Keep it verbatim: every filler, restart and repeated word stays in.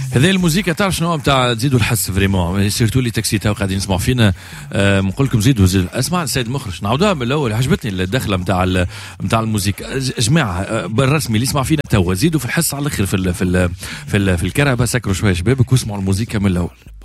هذه الموسيقى تعرف شنو بتاع تزيدوا الحس فريمون سيرتو لي تاكسي تاو قاعدين يسمعوا فينا. أه نقول لكم زيدوا زيد. اسمع السيد المخرج نعاودوها من الاول عجبتني الدخله نتاع نتاع الموسيقى. جماعه بالرسمي اللي يسمع فينا توا زيدوا في الحس على الاخر في ال في ال في, ال في الكرهبه سكروا شويه شبابك واسمعوا الموسيقى من الاول.